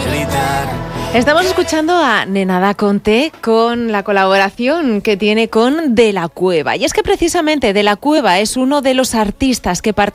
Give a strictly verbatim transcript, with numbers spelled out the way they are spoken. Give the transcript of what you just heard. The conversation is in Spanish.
Estamos escuchando a Nenada Conte con la colaboración que tiene con De La Cueva. Y es que precisamente De La Cueva es uno de los artistas que participan